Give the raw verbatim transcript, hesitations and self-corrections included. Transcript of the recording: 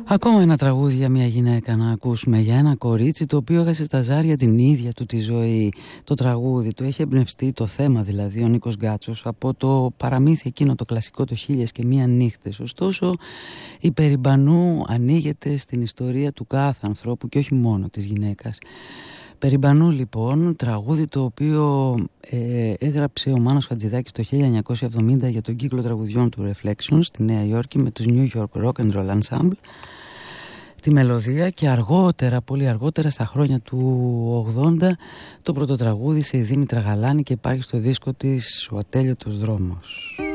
Ακόμα ένα τραγούδι για μια γυναίκα να ακούσουμε, για ένα κορίτσι το οποίο έχασε στα ζάρια την ίδια του τη ζωή. Το τραγούδι του έχει εμπνευστεί, το θέμα δηλαδή, ο Νίκος Γκάτσος, από το παραμύθι εκείνο το κλασικό, το «Χίλιες και μία νύχτες». Ωστόσο η Περιμπανού ανοίγεται στην ιστορία του κάθε ανθρώπου και όχι μόνο της γυναίκας. Περιμπανού λοιπόν, τραγούδι το οποίο ε, έγραψε ο Μάνος Χατζηδάκης το χίλια εννιακόσια εβδομήντα για τον κύκλο τραγουδιών του Reflections στη Νέα Υόρκη με τους New York Rock and Roll Ensemble, τη μελωδία, και αργότερα, πολύ αργότερα στα χρόνια του ογδόντα, το πρώτο τραγούδι σε η Δήμητρα Γαλάνη και υπάρχει στο δίσκο της «Ο Ατέλειωτος Δρόμος».